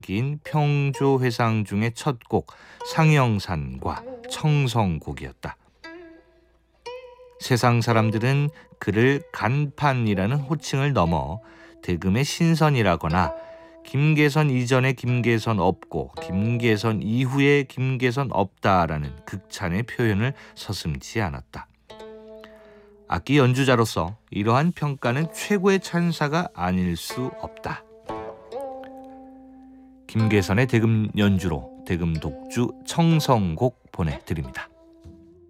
긴 평조회상 중의 첫 곡 상영산과 청성곡이었다. 세상 사람들은 그를 간판이라는 호칭을 넘어 대금의 신선이라거나 김계선 이전에 김계선 없고 김계선 이후에 김계선 없다라는 극찬의 표현을 서슴지 않았다. 악기 연주자로서 이러한 평가는 최고의 찬사가 아닐 수 없다. 김계선의 대금 연주로 대금 독주 청성곡 보내드립니다.